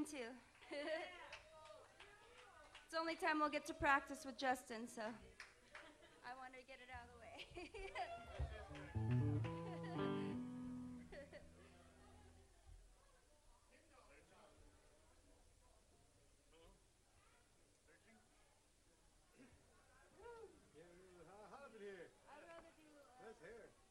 mine too. It's the only time we'll get to practice with Justin, so I wanted to get it out of the way. How's it here? I'd rather do Let's hear it.